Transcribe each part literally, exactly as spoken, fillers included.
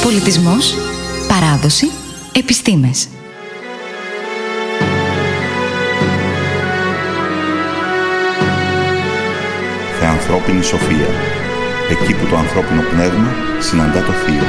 Πολιτισμός, παράδοση, επιστήμες. Θεανθρώπινη σοφία. Εκεί που το ανθρώπινο πνεύμα συναντά το θείο.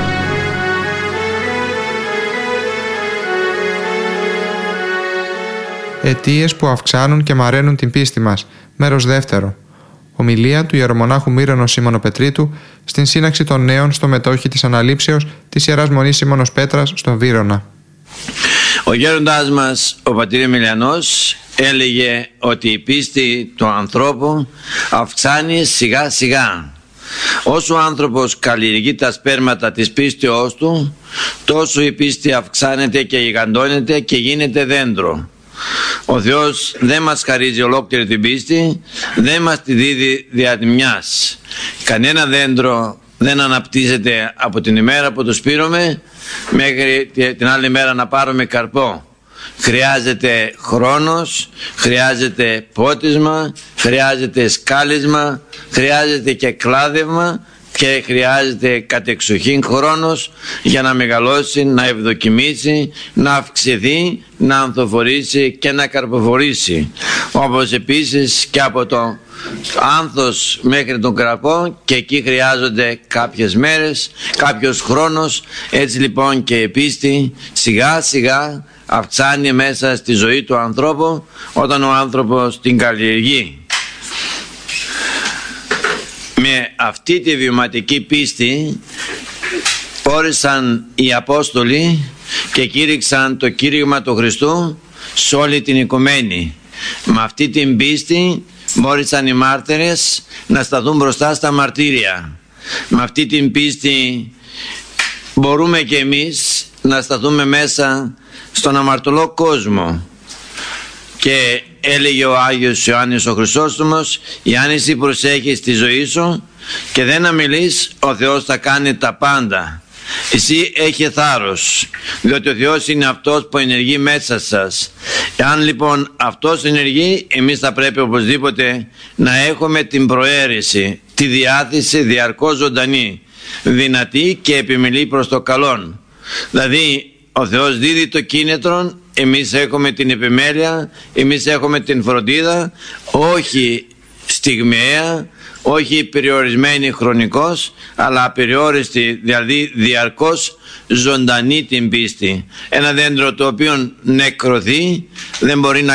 Αιτίες που αυξάνουν και μαραίνουν την πίστη μας. Μέρος δεύτερο. Ομιλία του ιερομονάχου Μύρονο Σίμωνο Πετρίτου στην σύναξη των νέων στο μετόχι της Αναλήψεως της Ιεράς Μονής Σίμωνος Πέτρας στον Βύρωνα. Ο γέροντάς μας, ο πατήρ Εμιλιανός, έλεγε ότι η πίστη του ανθρώπου αυξάνει σιγά σιγά. Όσο ο άνθρωπος καλλιεργεί τα σπέρματα της πίστεώς του, τόσο η πίστη αυξάνεται και γιγαντώνεται και γίνεται δέντρο. Ο Θεός δεν μας χαρίζει ολόκληρη την πίστη, δεν μας τη δίδει δια τη μιας. Κανένα δέντρο δεν αναπτύσσεται από την ημέρα που το σπείρουμε μέχρι την άλλη μέρα να πάρουμε καρπό. Χρειάζεται χρόνος, χρειάζεται πότισμα, χρειάζεται σκάλισμα, χρειάζεται και κλάδευμα και χρειάζεται κατεξοχήν χρόνος για να μεγαλώσει, να ευδοκιμήσει, να αυξηθεί, να ανθοφορήσει και να καρποφορήσει. Όπως επίσης και από το άνθος μέχρι τον καρπό, και εκεί χρειάζονται κάποιες μέρες, κάποιος χρόνος. Έτσι λοιπόν και η πίστη σιγά σιγά αυξάνει μέσα στη ζωή του ανθρώπου όταν ο άνθρωπος την καλλιεργεί. Με αυτή τη βιωματική πίστη όρισαν οι Απόστολοι και κήρυξαν το κήρυγμα του Χριστού σε όλη την οικουμένη. Με αυτή την πίστη μπόρεσαν οι μάρτυρες να σταθούν μπροστά στα μαρτύρια. Με αυτή την πίστη μπορούμε και εμείς να σταθούμε μέσα στον αμαρτωλό κόσμο. Και έλεγε ο Άγιος Ιωάννης ο Χρυσόστομος: Ιάννη, εσύ προσέχεις τη ζωή σου και δεν αμιλείς, ο Θεός θα κάνει τα πάντα. Εσύ έχει θάρρος, διότι ο Θεός είναι αυτός που ενεργεί μέσα σας. Εάν λοιπόν αυτός ενεργεί, εμείς θα πρέπει οπωσδήποτε να έχουμε την προαίρεση, τη διάθεση διαρκώς ζωντανή, δυνατή και επιμελή προς το καλόν. Δηλαδή ο Θεός δίδει το κίνητρο, εμείς έχουμε την επιμέλεια, εμείς έχουμε την φροντίδα, όχι στιγμιαία, όχι περιορισμένη χρονικώς, αλλά απεριόριστη, δηλαδή διαρκώς ζωντανή την πίστη. Ένα δέντρο το οποίο νεκρωθεί δεν μπορεί να